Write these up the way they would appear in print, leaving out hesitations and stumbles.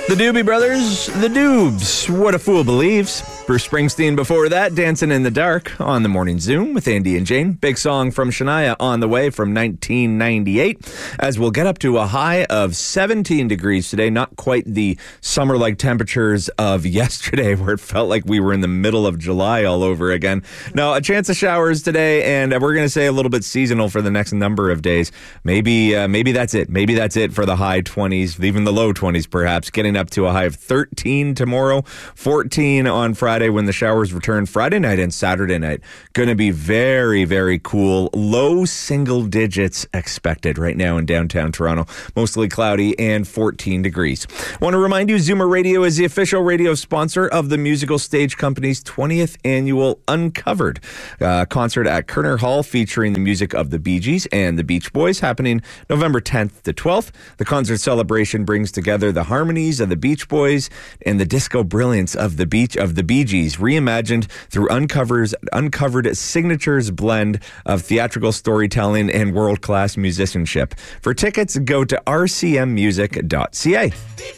The Doobie Brothers, The Doobs, What a Fool Believes. Bruce Springsteen before that, Dancing in the Dark on the Morning Zoom with Andy and Jane. Big song from Shania on the way from 1998, as we'll get up to a high of 17 degrees today. Not quite the summer-like temperatures of yesterday where it felt like we were in the middle of July all over again. No, a chance of showers today, and we're going to say a little bit seasonal for the next number of days. Maybe that's it. Maybe that's it for the high 20s, even the low 20s perhaps, getting up to a high of 13 tomorrow, 14 on Friday when the showers return. Friday night and Saturday night going to be very, very cool. Low single digits expected right now in downtown Toronto. Mostly cloudy and 14 degrees. Want to remind you, Zoomer Radio is the official radio sponsor of the musical stage company's 20th annual Uncovered concert at Kerner Hall, featuring the music of the Bee Gees and the Beach Boys, happening November 10th to 12th. The concert celebration brings together the harmonies of the Beach Boys and the disco brilliance of the Bee Gees, reimagined through Uncovered signatures blend of theatrical storytelling and world-class musicianship. For tickets, go to rcmmusic.ca.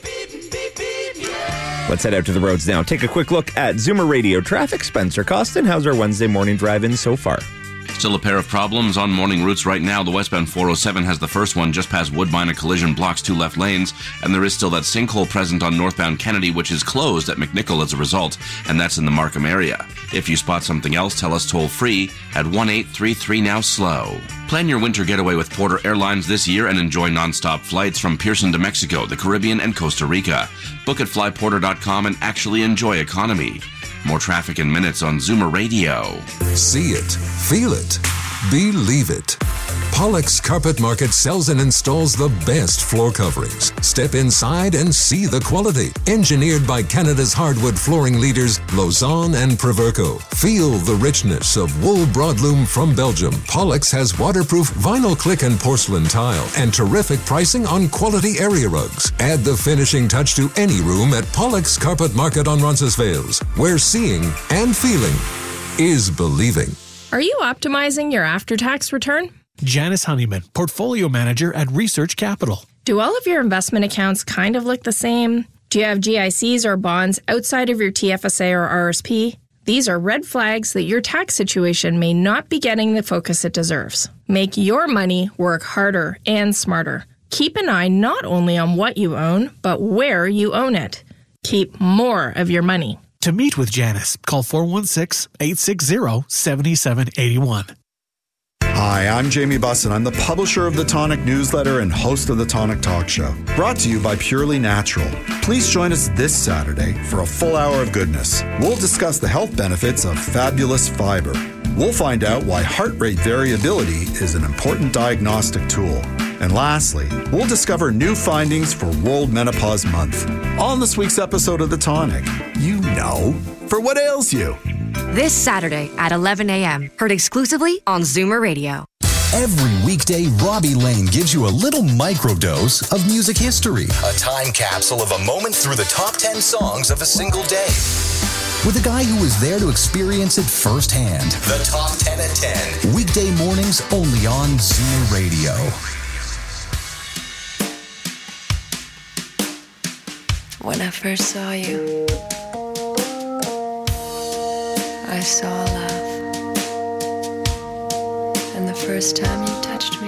Let's head out to the roads now. Take a quick look at Zoomer Radio traffic. Spencer Costin, how's our Wednesday morning drive-in so far? Still a pair of problems on morning routes right now. The westbound 407 has the first one just past Woodbine. A collision blocks two left lanes, and there is still that sinkhole present on northbound Kennedy, which is closed at McNichol as a result, and that's in the Markham area. If you spot something else, tell us toll-free at 1-833-NOW-SLOW. Plan your winter getaway with Porter Airlines this year and enjoy non-stop flights from Pearson to Mexico, the Caribbean, and Costa Rica. Book at flyporter.com and actually enjoy economy. More traffic in minutes on Zoomer Radio. See it, feel it, believe it. Pollock's Carpet Market sells and installs the best floor coverings. Step inside and see the quality. Engineered by Canada's hardwood flooring leaders, Lausanne and Proverco. Feel the richness of wool broadloom from Belgium. Pollock's has waterproof vinyl click and porcelain tile and terrific pricing on quality area rugs. Add the finishing touch to any room at Pollock's Carpet Market on Roncesvalles, where seeing and feeling is believing. Are you optimizing your after-tax return? Janice Honeyman, Portfolio Manager at Research Capital. Do all of your investment accounts kind of look the same? Do you have GICs or bonds outside of your TFSA or RSP? These are red flags that your tax situation may not be getting the focus it deserves. Make your money work harder and smarter. Keep an eye not only on what you own, but where you own it. Keep more of your money. To meet with Janice, call 416-860-7781. Hi, I'm Jamie Bussin. I'm the publisher of the Tonic newsletter and host of the Tonic Talk Show. Brought to you by Purely Natural. Please join us this Saturday for a full hour of goodness. We'll discuss the health benefits of fabulous fiber. We'll find out why heart rate variability is an important diagnostic tool. And lastly, we'll discover new findings for World Menopause Month. On this week's episode of The Tonic, you know, for what ails you. This Saturday at 11 a.m., heard exclusively on Zoomer Radio. Every weekday, Robbie Lane gives you a little microdose of music history. A time capsule of a moment through the top 10 songs of a single day. With a guy who was there to experience it firsthand. The Top 10 at 10. Weekday mornings only on Zoomer Radio. When I first saw you, I saw love. And the first time you touched me,